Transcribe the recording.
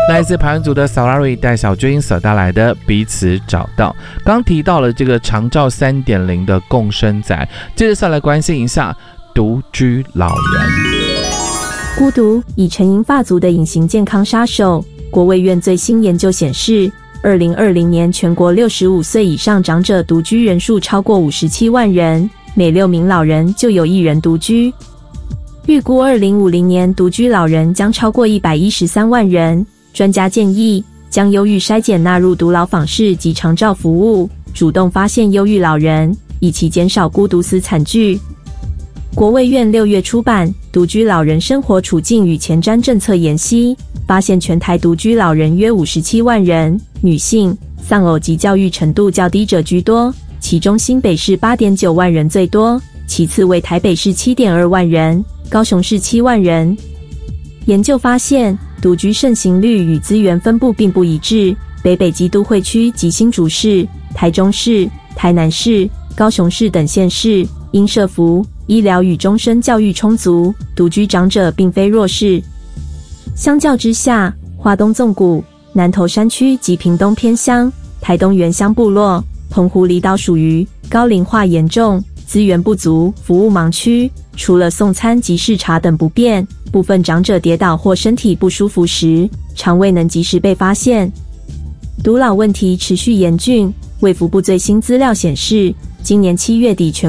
来自排湾族的萨拉瑞带小军所带来的彼此找到。刚提到了这个长照 3.0 的共生仔，接着再来关心一下独居老人。 孤独已成银发族的隐形健康杀手。国卫院最新研究显示，2020年全国65岁以上长者独居人数超过57万人，每6名老人就有1人独居。预估2050年独居老人将超过113万人。专家建议将忧郁筛检纳入独老访视及长照服务，主动发现忧郁老人，以期减少孤独死惨剧。国卫院6月出版《独居老人生活处境与前瞻政策研析》，发现全台独居老人约57万人，女性、丧偶及教育程度较低者居多，其中新北市 8.9 万人最多，其次为台北市 7.2 万人，高雄市7万人。研究发现，独居盛行率与资源分布并不一致，北基都会区及新竹市、台中市、台南市、高雄市等县市因社福、医疗与终身教育充足，独居长者并非弱势。相较之下，花东纵谷、南投山区及屏东偏乡、台东原乡部落、澎湖离岛属于高龄化严重、资源不足、服务盲区，除了送餐及视察等不便，部分长者跌倒或身体不舒服时，常未能及时被发现。独老问题持续严峻，卫福部最新资料显示，今年7月底全